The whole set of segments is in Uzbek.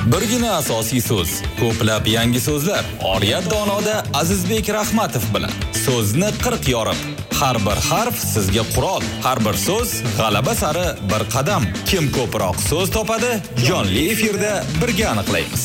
Birgina asosiy so'z, ko'plab yangi so'zlar. Oriyat Donoda Azizbek Rahmatov bilan so'zni 40 yorib. Har bir harf sizga qurol, har bir so'z g'alaba sari bir qadam. Kim ko'proq so'z topadi, jonli efirda birga aniqlaymiz.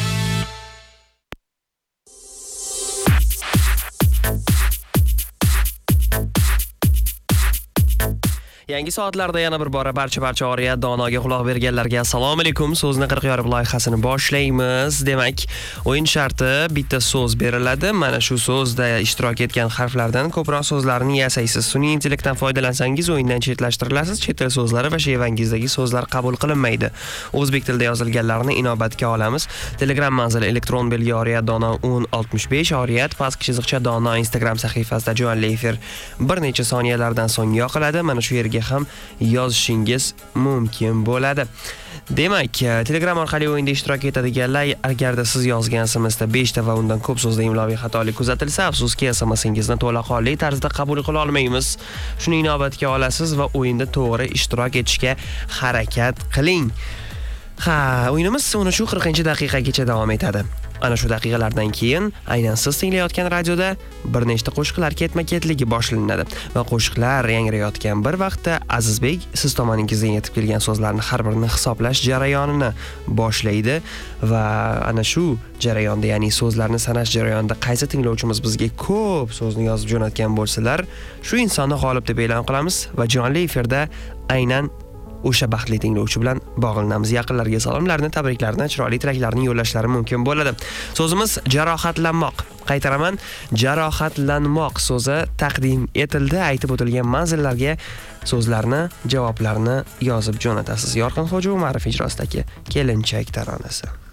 Yangi soatlarda yana bir bora barcha Oriyat Donoga quloq berganlarga assalomu alaykum. So'zni 40 yorib loyihasini boshlaymiz. Demak, o'yin sharti bitta so'z beriladi. Mana shu so'zda ishtirok etgan harflardan ko'proq so'zlarni yasaysiz. Sun'iy intellektdan foydalansangiz o'yindan chetlashtirilasiz. Chet el so'zlari va shevangizdagi so'zlar qabul qilinmaydi. O'zbek tilida yozilganlarni inobatga olamiz. Telegram manzili elektron belgi Oriyat Dono 1065 Oriyat _ Dono Instagram sahifasida jonli efir bir necha soniyalardan so'ng yoqiladi. Mana shu yerga ham yozishingiz mumkin bo'ladi. Demak, Telegram orqali o'yinda ishtirok etadiganlar, agarda siz yozganingizda 5 ta va undan ko'p so'zda imloviy xatolik kuzatilsa, afsuski SMS-ingizni to'laqonli tarzda qabul qila olmaymiz. Shuni inobatga olasiz va o'yinda to'g'ri ishtirok etishga harakat qiling. O'yinimiz 40-daqiqagacha davom etadi. Ana shu daqiqalardan keyin aynan siz tinglayotgan radioda bir nechta qo'shiqlar ketma-ketligi boshlanadi va qo'shiqlar yangrayotgan bir vaqtda Azizbek siz tomoningizdan yetib kelgan so'zlarni har birini hisoblash jarayonini boshlaydi va ana shu jarayonda, ya'ni so'zlarni sanash jarayonida qaysi tinglovchimiz bizga ko'p so'zni yozib jo'natgan bo'lsalar, shu insonni g'olib deb e'lon qilamiz va jonli efirda aynan o'sha baxtli tinglovchi bilan bog'lanamiz. Yaqinlarga salomlarni, tabriklarni, chiroyli tilaklarni yo'llashlari mumkin bo'ladi. So'zimiz jarohatlanmoq. Qaytaraman, jarohatlanmoq so'zi taqdim etildi. Aytib o'tilgan manzillarga so'zlarni, javoblarni yozib jo'natasiz. Yorqin Xo'ja Umarov ijrosidagi Kelinchak taronasi.